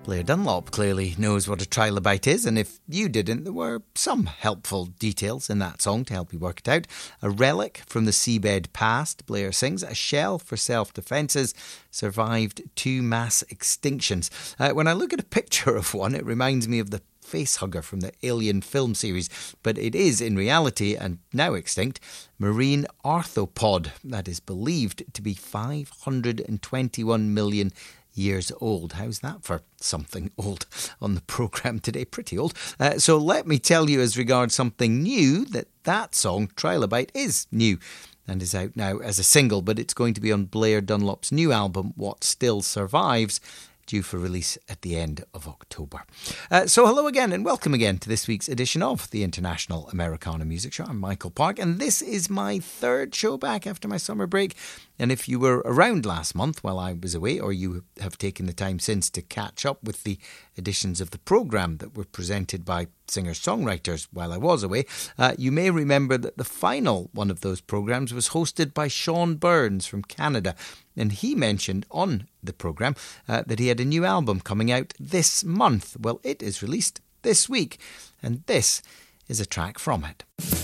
Blair Dunlop clearly knows what a trilobite is, and if you didn't, there were some helpful details in that song to help you work it out. A relic from the seabed past, Blair sings. A shell for self-defences. Survived 2 mass extinctions. When I look at a picture of one, it reminds me of the facehugger from the Alien film series, but it is in reality, and now extinct, marine arthropod that is believed to be 521 million years old. How's that for something old on the programme today? Pretty old. So let me tell you, as regards something new, that song, Trilobite, is new and is out now as a single, but it's going to be on Blair Dunlop's new album, What Still Survives, due for release at the end of October. So hello again and welcome again to this week's edition of the International Americana Music Show. I'm Michael Park, and this is my 3rd show back after my summer break. And if you were around last month while I was away, or you have taken the time since to catch up with the editions of the programme that were presented by singer-songwriters while I was away, you may remember that the final one of those programmes was hosted by Sean Burns from Canada. And he mentioned on the programme that he had a new album coming out this month. Well, it is released this week, and this is a track from it.